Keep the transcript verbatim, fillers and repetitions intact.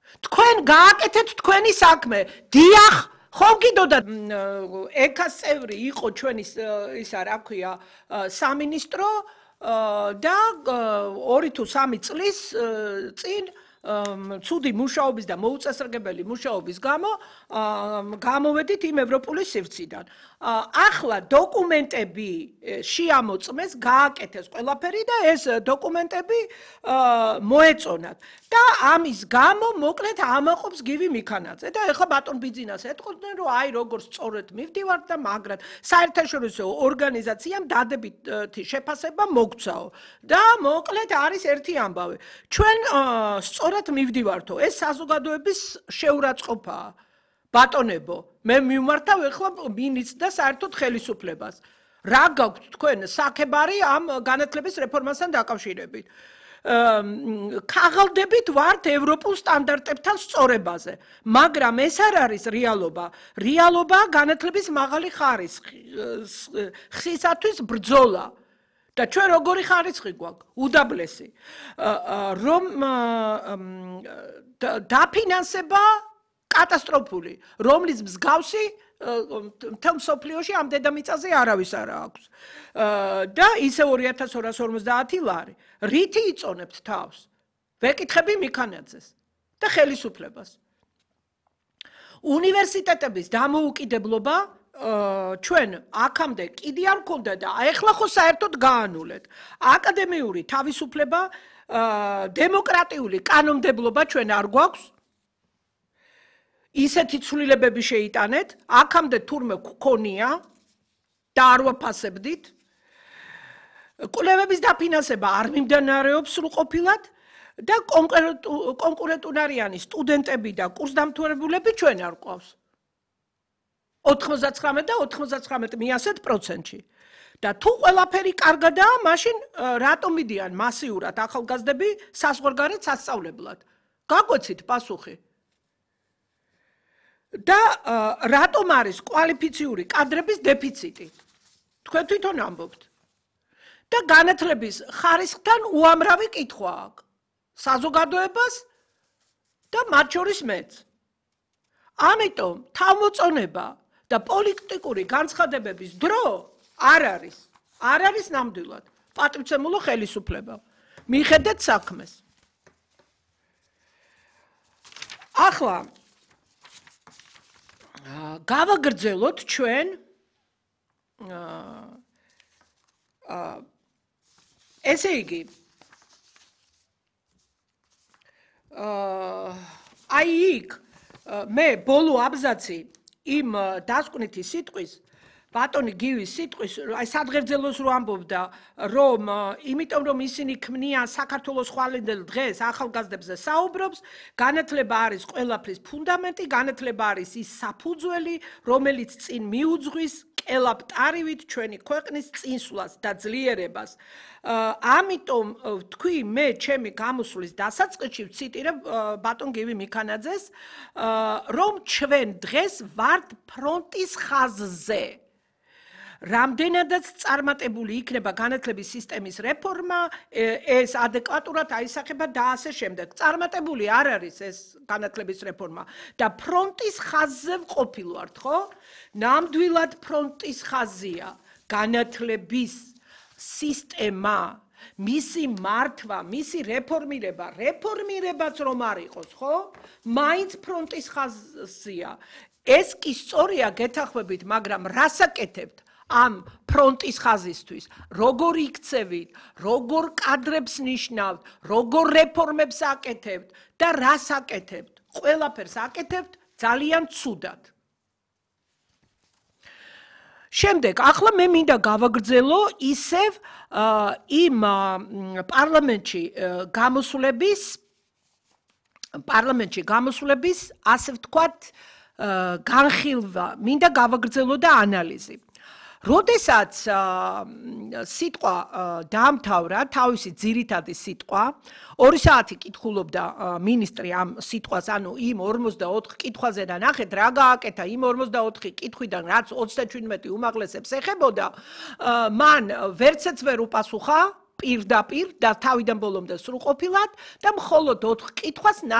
თქვენ გააკეთეთ თქვენი საქმე. დიახ, ხომ გიდოდა ეკას წევრი იყო ჩვენი ისა რა ქვია სამინისტრო და ორი თუ სამი წლის წინ ცუდი მუშაობის და მოუწესრიგებელი მუშაობის გამო გამოვედით იმ ევროპული სივრციდან. ახლა დოკუმენტები შეამოწმეს, გააკეთეს ყველაფერი და ეს დოკუმენტები მოეწონათ. და ამის გამო მოკლედ ამაყობს გივი მიქანაძე და ეხლა ბატონ ბიძინას ეთქოდნენ, რომ აი როგორ სწორედ მივდივართ და მაგრამ საერთაშორისო ორგანიზაციამ დადებითი შეფასება მოგცაო. და მოკლედ არის ერთი ამბავი. ჩვენ სწორად მივდივართო, ეს საზოგადოების შეურაცხყოფაა. ბატონებო, მე მივმართავ ეხლა მინიც და საერთოდ ხელისუფლებას. რა გაქვთ თქვენ საქებარი ამ განათლების რეფორმასთან დაკავშირებით? ქაღალდებით ვართ ევროპულ სტანდარტებთან სწორებაზე, მაგრამ ეს არ არის რეალობა. რეალობაა განათლების მაღალი ხარისხი, ხისათვის ბრძოლა. და ჩვენ როგორი ხარისხი გვაქვს? უდაბლესი. რომ დაფინანსება კატასტროფული, რომლის მსგავსი მთელ მსოფლიოში ამ დედამიწაზე არავის არ აქვს. და ისე ორი ათას ორას ორმოცდაათი ლარი. რითი იწონებთ თავს? ვეკითხები მიქანაძეს და ხელისუფლებას. უნივერსიტეტების დამოუკიდებლობა ჩვენ აქამდე კიდე არ გქონდა და ეხლა ხო საერთოდ გაანულეთ. აკადემიური თავისუფლება, დემოკრატიული კანონმდებლობა ჩვენ არ გვაქვს. ისეთი ცვლილებები შეიტანეთ, აქამდე თურმე გქონია და არ ვაფასებდით. კვლევების დაფინანსება არ მიმდინარეობს სრულყოფილად და კონკურენტუნარიანი სტუდენტები და კურსდამთავრებულები ჩვენ არ გვყავს. ოთხმოცდაცხრამეტ და ოთხმოცდაცხრამეტ მიასეთ პროცენტში. და თუ ყველაფერი კარგადაა, მაშინ რატომ მიდიან მასიურად ახალგაზრდები საზღვარგარეთ სასწავლებლად? გაგვეცით პასუხი. და რატომ არის კვალიფიციური კადრების დეფიციტი? თქვენ თვითონ ამბობთ. და განათლების ხარისხთან უამრავი კითხვა აქვს საზოგადოებას და მათ შორის მეც. ამიტომ თავმოწონება და პოლიტიკური განცხადებების დრო არ არის. არ არის ნამდვილად პატივცემულო ხელისუფლება. მიხედეთ საქმეს. ახლა გავაგრძელოთ ჩვენ ესე იგი აი იქ მე ბოლო აბზაცი იმ დასკვნითი სიტყვის ბატონი გივის სიტყვის აი სადღერძელოს რო ამბობდა რომ იმიტომ რომ ისინი ქმნიან საქართველოს ხვალინდელ დღეს ახალგაზრდებზე საუბრობს განათლება არის ყველაფრის ფუნდამენტი განათლება არის ის საფუძველი რომელიც წინ მიუძღვის კელაპტარივით ჩვენი ქვეყნის წინსვლას და ძლიერებას ამიტომ თქვი მე ჩემი გამოსვლის დასაწყისში ვციტირებ ბატონ გივი მიქანაძეს რომ ჩვენ დღეს ვართ ფრონტის ხაზზე რამდენადაც წარმატებული იქნება განათლების სისტემის რეფორმა, ეს ადეკვატურად აისახება და ასე შემდეგ. წარმატებული არ არის ეს განათლების რეფორმა და ფრონტის ხაზზე ვყოფილვართ, ხო? ნამდვილად ფრონტის ხაზია განათლების სისტემა, მისი მართვა, მისი რეფორმირება, რეფორმირებაც რომ არ იყოს, ხო? მაინც ფრონტის ხაზია. ეს კი სწორია გეთანხმებით, მაგრამ რას აკეთებთ? ამ ფრონტის ხაზისთვის, როგორ იქცევით, როგორ კადრებს ნიშნავთ, როგორ რეფორმებს აკეთებთ და რას აკეთებთ? ყველაფერს აკეთებთ ძალიან ცუდად. შემდეგ, ახლა მე მინდა გავაგრძელო ისევ იმ პარლამენტში გამოსვლების პარლამენტში გამოსვლების, ასე ვთქვათ, განხილვა, მინდა გავაგრძელო და ანალიზი. როდესაც სიტყვა დაამთავრა, თავისი ძირითადი სიტყვა, ორი საათი კითხულობდა მინისტრი ამ სიტყვას, ანუ იმ ორმოცდაოთხ კითხვაზე და ნახეთ რა გააკეთა იმ ორმოცდაოთხი კითხვიდან, რაც ოცდაჩვიდმეტი უმაღლესებს ეხებოდა, მან ვერცეც ვერ უპასუხა პირდაპირ და თავიდან ბოლომდე სრულყოფილად და მხოლოდ ოთხ კითხვას